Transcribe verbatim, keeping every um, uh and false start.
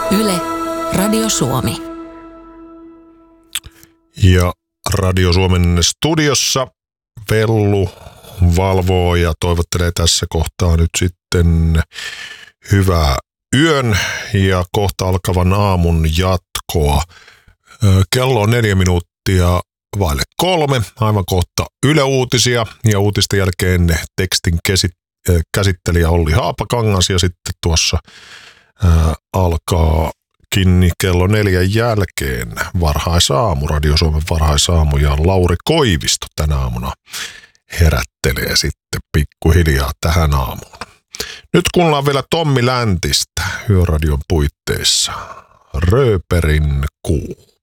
Yle, Radio Suomi. Ja Radio Suomen studiossa Vellu valvoo ja toivottelee tässä kohtaa nyt sitten hyvää yön ja kohta alkavan aamun jatkoa. Kello on neljä minuuttia vaille kolme, aivan kohta Yle Uutisia ja uutisten jälkeen tekstin käsittelijä Olli Haapakangas ja sitten tuossa ää, alkaakin kello neljän jälkeen varhaisaamu, Radio Suomen varhaisaamu ja Lauri Koivisto tänä aamuna herättelee sitten pikkuhiljaa tähän aamuun. Nyt kuullaan vielä Tommi Läntistä Yöradion puitteissa. Rööperin kuu.